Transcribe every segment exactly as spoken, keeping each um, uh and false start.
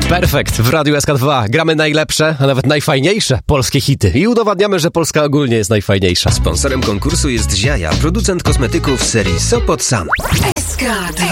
Perfekt. W Radiu S K dwa gramy najlepsze, a nawet najfajniejsze polskie hity. I udowadniamy, że Polska ogólnie jest najfajniejsza. Sponsorem konkursu jest Ziaja, producent kosmetyków serii Sopot Sun. S K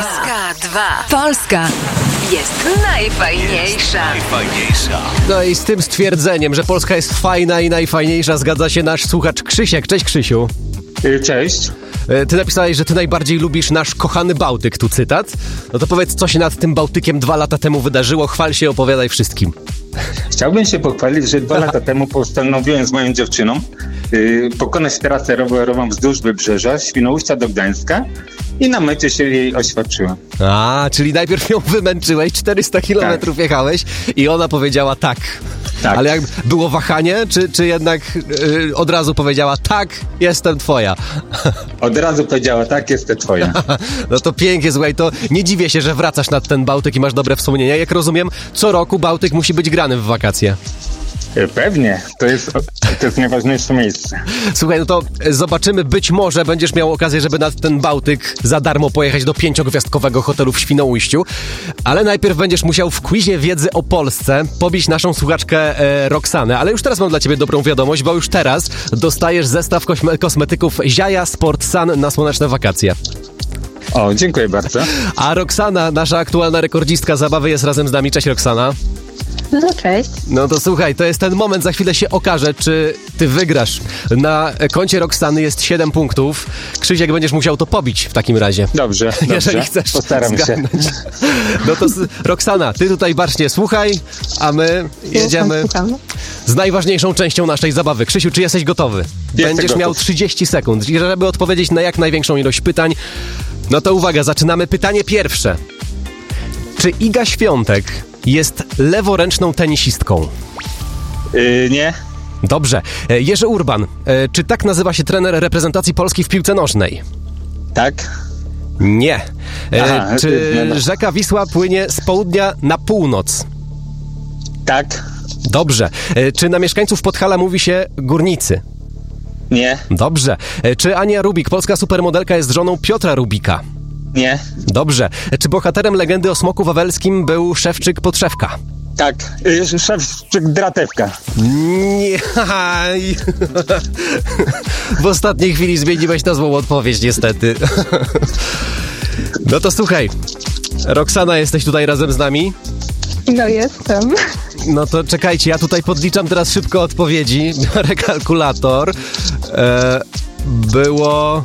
dwa. Polska jest najfajniejsza. Najfajniejsza. No i z tym stwierdzeniem, że Polska jest fajna i najfajniejsza, zgadza się nasz słuchacz Krzysiek. Cześć, Krzysiu. Cześć. Ty napisałeś, że ty najbardziej lubisz nasz kochany Bałtyk, tu cytat. No to powiedz, co się nad tym Bałtykiem dwa lata temu wydarzyło. Chwal się, opowiadaj wszystkim. Chciałbym się pochwalić, że dwa lata temu postanowiłem z moją dziewczyną yy, pokonać trasę rowerową wzdłuż Wybrzeża, Świnoujścia do Gdańska i na mecie się jej oświadczyłem. A, czyli najpierw ją wymęczyłeś, czterysta kilometrów tak. jechałeś i ona powiedziała tak. Tak. Ale jak było wahanie, czy, czy jednak yy, od razu powiedziała tak, jestem twoja? Od razu powiedziała tak, jestem twoja. No to pięknie, słuchaj, to nie dziwię się, że wracasz nad ten Bałtyk i masz dobre wspomnienia. Jak rozumiem, co roku Bałtyk musi być grany w wakacje. Pewnie, to jest, to jest najważniejsze miejsce. Słuchaj, no to zobaczymy, być może będziesz miał okazję, żeby nad ten Bałtyk za darmo pojechać do pięciogwiazdkowego hotelu w Świnoujściu, ale najpierw będziesz musiał w quizie wiedzy o Polsce pobić naszą słuchaczkę e, Roxanę, ale już teraz mam dla ciebie dobrą wiadomość, bo już teraz dostajesz zestaw kosme- kosmetyków Ziaja Sport Sun na słoneczne wakacje. O, dziękuję bardzo. A Roxana, nasza aktualna rekordzistka zabawy, jest razem z nami. Cześć, Roxana. No cześć. No to słuchaj, to jest ten moment, za chwilę się okaże, czy ty wygrasz. Na koncie Roxany jest siedem punktów. Krzysiek, będziesz musiał to pobić w takim razie. Dobrze, dobrze. Jeżeli chcesz Postaram zgadnąć. się. No to Roxana, ty tutaj bacznie słuchaj, a my jedziemy Słucham, słucham. z najważniejszą częścią naszej zabawy. Krzysiu, czy jesteś gotowy? Jestem Będziesz gotów. miał trzydzieści sekund. I żeby odpowiedzieć na jak największą ilość pytań, no to uwaga, zaczynamy. Pytanie pierwsze. Czy Iga Świątek jest leworęczną tenisistką? Yy, nie. Dobrze. E, Jerzy Urban. E, czy tak nazywa się trener reprezentacji Polski w piłce nożnej? Tak. Nie. E, Aha, czy no, no. rzeka Wisła płynie z południa na północ? Tak. Dobrze. E, czy na mieszkańców Podhala mówi się górnicy? Nie. Dobrze. E, czy Ania Rubik, polska supermodelka, jest żoną Piotra Rubika? Nie. Dobrze. E, czy bohaterem legendy o smoku wawelskim był Szewczyk Podszewka? Tak. Yy, Szewczyk Dratewka. Nie. W ostatniej chwili zmieniłeś na złą odpowiedź, niestety. No to słuchaj. Roxana, jesteś tutaj razem z nami? No jestem. No to czekajcie, ja tutaj podliczam teraz szybko odpowiedzi. Biorę kalkulator. E, było...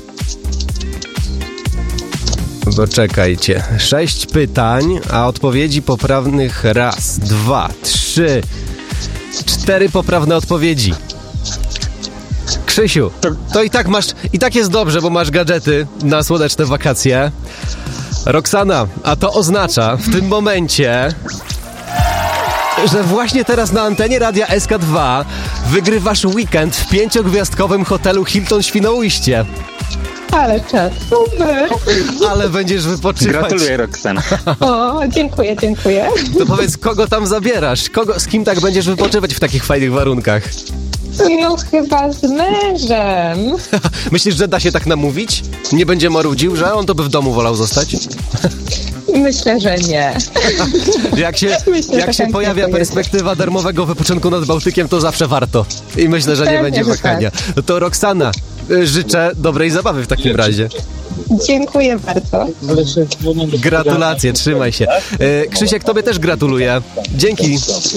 Poczekajcie. Sześć pytań, a odpowiedzi poprawnych raz, dwa, trzy, cztery poprawne odpowiedzi. Krzysiu, to i tak masz, i tak jest dobrze, bo masz gadżety na słoneczne wakacje. Roxana, a to oznacza w tym momencie, że właśnie teraz na antenie Radia S K dwa wygrywasz weekend w pięciogwiazdkowym hotelu Hilton Świnoujście. Ale czas. Super. Ale będziesz wypoczywać. Gratuluję, Roxana. O, dziękuję, dziękuję. To powiedz, kogo tam zabierasz? Kogo, z kim tak będziesz wypoczywać w takich fajnych warunkach? No chyba z mężem. Myślisz, że da się tak namówić? Nie będzie marudził, że on to by w domu wolał zostać? Myślę, że nie. Jak się, Myślę, jak że się tak pojawia nie perspektywa darmowego wypoczynku nad Bałtykiem, to zawsze warto. I myślę, że nie Pewnie, będzie że wahania. No to Roxana, y, życzę dobrej zabawy w takim razie. Dziękuję bardzo. Gratulacje, trzymaj się. Y, Krzysiek, tobie też gratuluję. Dzięki.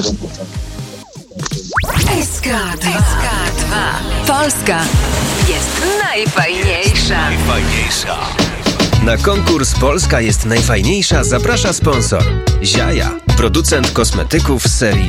S K dwa. Polska jest najfajniejsza. Najfajniejsza. Na konkurs Polska jest najfajniejsza zaprasza sponsor Ziaja, producent kosmetyków z serii